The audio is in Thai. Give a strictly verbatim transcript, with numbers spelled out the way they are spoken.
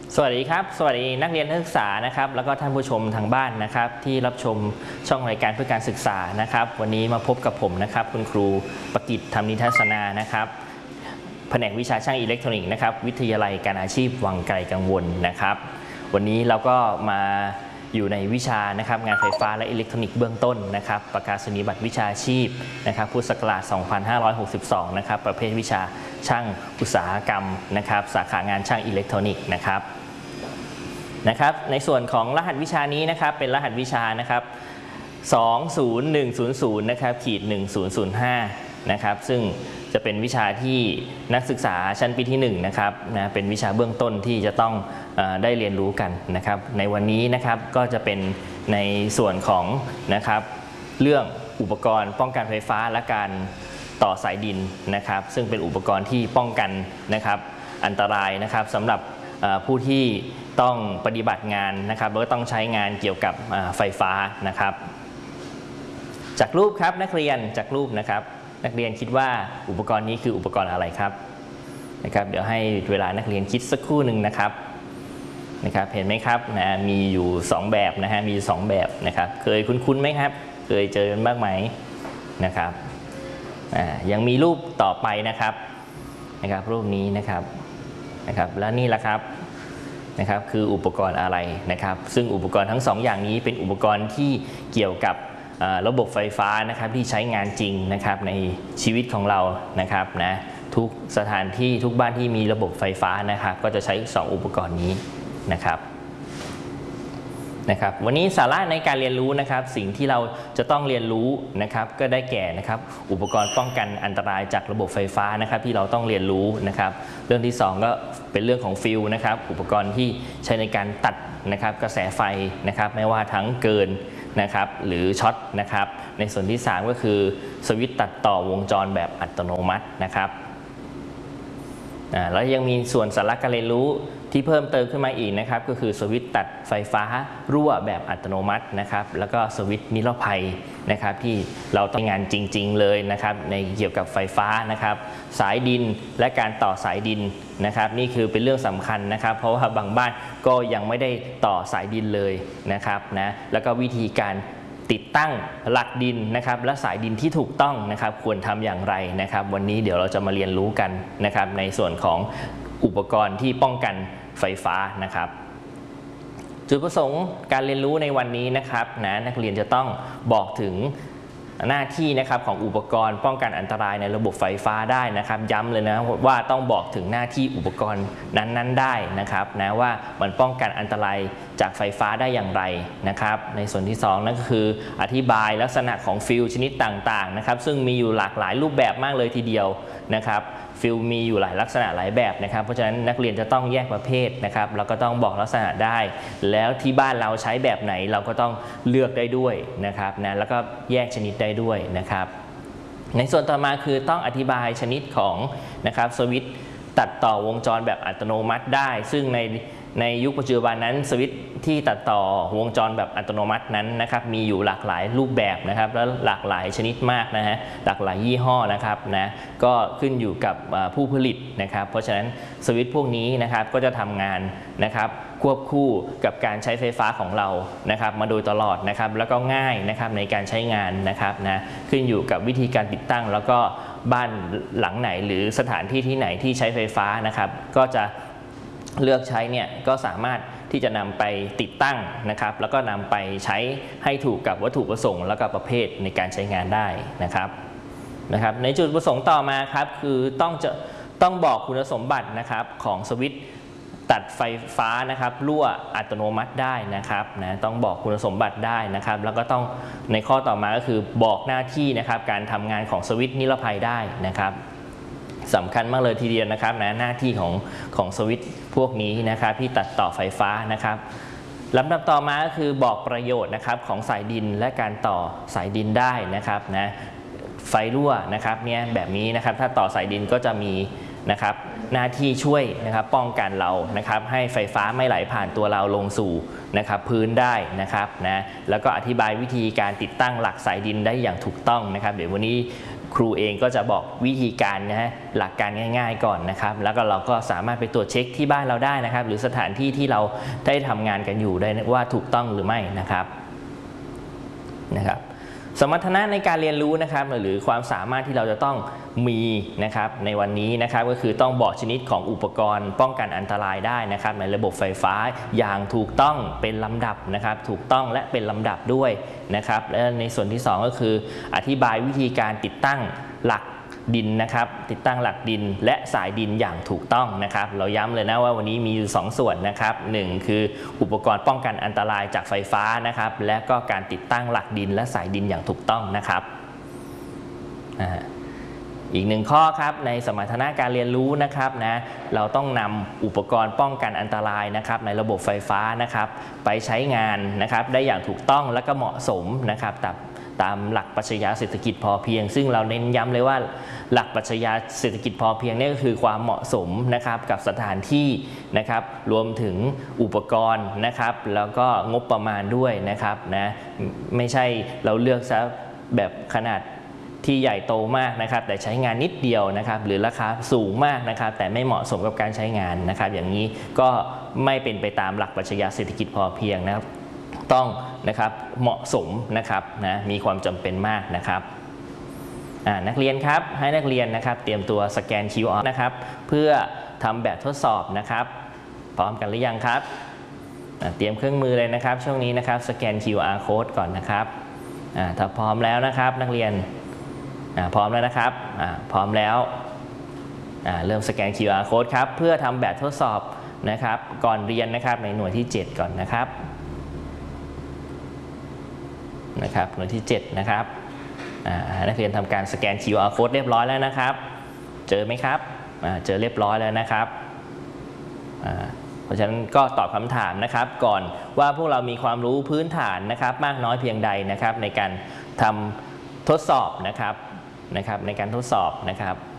สวัสดีครับสวัสดีนักเรียนนักศึกษานะครับแล้วก็ท่านผู้ชมทางบ้านนะครับที่รับชมช่องรายการเพื่อการศึกษานะครับวันนี้มาพบกับผมนะครับคุณครูประกิตธรรมนิทัศนานะครับแผนกวิชาช่างอิเล็กทรอนิกส์นะครับวิทยาลัยการอาชีพวังไกลกังวลนะครับวันนี้เราก็มาอยู่ในวิชานะครับงานไฟฟ้าและอิเล็กทรอนิกส์เบื้องต้นนะครับประกาศนียบัตรวิชาชีพนะครับพุทธศักราชสองพันห้าร้อยหกสิบสองนะครับประเภทวิชาช่างอุตสาหกรรมนะครับสาขางานช่างอิเล็กทรอนิกส์นะครับนะครับในส่วนของรหัสวิชานี้นะครับเป็นรหัสวิชานะครับสองศูนย์หนึ่งศูนย์ศูนย์นะครับขีดหนึ่งศูนย์ศูนย์ห้านะครับซึ่งจะเป็นวิชาที่นักศึกษาชั้นปีที่หนึ่งนะครับนะเป็นวิชาเบื้องต้นที่จะต้องเอ่อได้เรียนรู้กันนะครับในวันนี้นะครับก็จะเป็นในส่วนของนะครับเรื่องอุปกรณ์ป้องกันไฟฟ้าและการต่อสายดินนะครับซึ่งเป็นอุปกรณ์ที่ป้องกันนะครับอันตรายนะครับสำหรับผู้ที่ต้องปฏิบัติงานนะครับแล้วก็ต้องใช้งานเกี่ยวกับไฟฟ้านะครับจากรูปครับนักเรียนจากรูปนะครับนักเรียนคิดว่าอุปกรณ์นี้คืออุปกรณ์อะไรครับนะครับเดี๋ยวให้เวลานักเรียนคิดสักครู่หนึ่งนะครับนะครับเห็นไหมครับนะมีอยู่สองแบบนะฮะมีสองแบบนะครับเคยคุ้นๆไหมครับเคยเจอกันบ้างไหมนะครับอ่ายังมีรูปต่อไปนะครับนะครับรูปนี้นะครับนะครับแล้วนี่แหละครับนะครับคืออุปกรณ์อะไรนะครับซึ่งอุปกรณ์ทั้งสองอย่างนี้เป็นอุปกรณ์ที่เกี่ยวกับระบบไฟฟ้านะครับที่ใช้งานจริงนะครับในชีวิตของเรานะครับนะทุกสถานที่ทุกบ้านที่มีระบบไฟฟ้านะครับก็จะใช้สองอุปกรณ์นี้นะครับนะครับวันนี้สาระในการเรียนรู้นะครับสิ่งที่เราจะต้องเรียนรู้นะครับก็ได้แก่นะครับอุปกรณ์ป้องกันอันตรายจากระบบไฟฟ้านะครับที่เราต้องเรียนรู้นะครับเรื่องที่สองก็เป็นเรื่องของฟิวนะครับอุปกรณ์ที่ใช้ในการตัดนะครับกระแสไฟนะครับไม่ว่าทั้งเกินนะครับหรือช็อตนะครับในส่วนที่สามก็คือสวิตช์ตัดต่อวงจรแบบอัตโนมัตินะครับแล้วยังมีส่วนสาระการเรียนรู้ที่เพิ่มเติมขึ้นมาอีกนะครับก็คือสวิตช์ตัดไฟฟ้ารั่วแบบอัตโนมัตินะครับแล้วก็สวิตช์นิรภัยนะครับที่เราต้องงานจริงๆเลยนะครับในเกี่ยวกับไฟฟ้านะครับสายดินและการต่อสายดินนะครับนี่คือเป็นเรื่องสำคัญนะครับเพราะว่าบางบ้านก็ยังไม่ได้ต่อสายดินเลยนะครับนะแล้วก็วิธีการติดตั้งหลักดินนะครับและสายดินที่ถูกต้องนะครับควรทำอย่างไรนะครับวันนี้เดี๋ยวเราจะมาเรียนรู้กันนะครับในส่วนของอุปกรณ์ที่ป้องกันไฟฟ้านะครับจุดประสงค์การเรียนรู้ในวันนี้นะครับนะนักเรียนจะต้องบอกถึงหน้าที่นะครับของอุปกรณ์ป้องกันอันตรายในระบบไฟฟ้าได้นะครับย้ำเลยนะว่าต้องบอกถึงหน้าที่อุปกรณ์นั้นๆได้นะครับนะว่ามันป้องกันอันตรายจากไฟฟ้าได้อย่างไรนะครับในส่วนที่สองนั่นก็คืออธิบายลักษณะของฟิลชนิดต่างๆนะครับซึ่งมีอยู่หลากหลายรูปแบบมากเลยทีเดียวนะครับฟิลมีอยู่หลายลักษณะหลายแบบนะครับเพราะฉะนั้นนักเรียนจะต้องแยกประเภทนะครับแล้วก็ต้องบอกลักษณะได้แล้วที่บ้านเราใช้แบบไหนเราก็ต้องเลือกได้ด้วยนะครับนะแล้วก็แยกชนิดได้ด้วยนะครับในส่วนต่อมาคือต้องอธิบายชนิดของนะครับสวิตช์ตัดต่อวงจรแบบอัตโนมัติได้ซึ่งในในยุคปัจจุบันนั้นสวิตช์ที่ตัดต่อวงจรแบบอัตโนมัตินั้นนะครับมีอยู่หลากหลายรูปแบบนะครับและหลากหลายชนิดมากนะฮะหลากหลายยี่ห้อนะครับนะก็ขึ้นอยู่กับผู้ผลิตนะครับเพราะฉะนั้นสวิตช์พวกนี้นะครับก็จะทำงานนะครับควบคู่กับการใช้ไฟฟ้าของเรานะครับมาโดยตลอดนะครับแล้วก็ง่ายนะครับในการใช้งานนะครับนะขึ้นอยู่กับวิธีการติดตั้งแล้วก็บ้านหลังไหนหรือสถานที่ที่ไหนที่ใช้ไฟฟ้านะครับก็จะเลือกใช้เนี่ยก็สามารถที่จะนำไปติดตั้งนะครับแล้วก็นำไปใช้ให้ถูกกับวัตถุประสงค์แล้วก็ประเภทในการใช้งานได้นะครับนะครับในจุดประสงค์ต่อมาครับคือต้องจะต้องบอกคุณสมบัตินะครับของสวิตช์ตัดไฟฟ้านะครับรั่วอัตโนมัติได้นะครับนะต้องบอกคุณสมบัติได้นะครับแล้วก็ต้องในข้อต่อมาก็คือบอกหน้าที่นะครับการทำงานของสวิตช์นิรภัยได้นะครับสำคัญมากเลยทีเดียวนะครับนะหน้าที่ของของสวิตช์พวกนี้นะครับที่ตัดต่อไฟฟ้านะครับลำดับต่อมาก็คือบอกประโยชน์นะครับของสายดินและการต่อสายดินได้นะครับนะไฟรั่วนะครับเนี่ยแบบนี้นะครับถ้าต่อสายดินก็จะมีนะครับหน้าที่ช่วยนะครับป้องกันเรานะครับให้ไฟฟ้าไม่ไหลผ่านตัวเราลงสู่นะครับพื้นได้นะครับนะแล้วก็อธิบายวิธีการติดตั้งหลักสายดินได้อย่างถูกต้องนะครับเดี๋ยววันนี้ครูเองก็จะบอกวิธีการนะฮะหลักการง่ายๆก่อนนะครับแล้วก็เราก็สามารถไปตรวจเช็คที่บ้านเราได้นะครับหรือสถานที่ที่เราได้ทำงานกันอยู่ได้ว่าถูกต้องหรือไม่นะครับนะครับสมรรถนะในการเรียนรู้นะครับหรือความสามารถที่เราจะต้องมีนะครับในวันนี้นะครับก็คือต้องบอกชนิดของอุปกรณ์ป้องกันอันตรายได้นะครับในระบบไฟฟ้าอย่างถูกต้องเป็นลำดับนะครับถูกต้องและเป็นลำดับด้วยนะครับและในส่วนที่สองก็คืออธิบายวิธีการติดตั้งหลักดินนะครับติดตั้งหลักดินและสายดินอย่างถูกต้องนะครับเราย้ำเลยนะว่าวันนี้มีอยู่สองส่วนนะครับหนึ่งคืออุปกรณ์ป้องกันอันตรายจากไฟฟ้านะครับและก็การติดตั้งหลักดินและสายดินอย่างถูกต้องนะครับอีกหนึ่งข้อครับในสมรรถนะการเรียนรู้นะครับนะเราต้องนำอุปกรณ์ป้องกันอันตรายนะครับในระบบไฟฟ้านะครับไปใช้งานนะครับได้อย่างถูกต้องและก็เหมาะสมนะครับตามตามหลักปรัชญาเศรษฐกิจพอเพียงซึ่งเราเน้นย้ำเลยว่าหลักปรัชญาเศรษฐกิจพอเพียงนี่ก็คือความเหมาะสมนะครับกับสถานที่นะครับรวมถึงอุปกรณ์นะครับแล้วก็งบประมาณด้วยนะครับนะไม่ใช่เราเลือกซะแบบขนาดที่ใหญ่โตมากนะครับแต่ใช้งานนิดเดียวนะครับหรือราคาสูงมากนะครับแต่ไม่เหมาะสมกับการใช้งานนะครับอย่างนี้ก็ไม่เป็นไปตามหลักปรัชญาเศรษฐกิจพอเพียงนะครับต้องนะครับเหมาะสมนะครับนะมีความจำเป็นมากนะครับนักเรียนครับให้นักเรียนนะครับเตรียมตัวสแกน คิว อาร์ นะครับเพื่อทำแบบทดสอบนะครับพร้อมกันหรือยังครับเตรียมเครื่องมือเลยนะครับช่วงนี้นะครับสแกน คิว อาร์ code ก่อนนะครับถ้าพร้อมแล้วนะครับนักเรียนพร้อมแล้วนะครับพร้อมแล้วเริ่มสแกน คิว อาร์ code ครับเพื่อทำแบบทดสอบนะครับก่อนเรียนนะครับในหน่วยที่เจ็ดก่อนนะครับนะครับหน่วยที่เจ็ดนะครับนักเรียนทำการสแกน คิว อาร์ code เรียบร้อยแล้วนะครับเจอไหมครับเจอเรียบร้อยแล้วนะครับเพราะฉะนั้นก็ตอบคำถามนะครับก่อนว่าพวกเรามีความรู้พื้นฐานนะครับมากน้อยเพียงใดนะครับในการทำทดสอบนะครับนะครับในการทดสอบนะครับ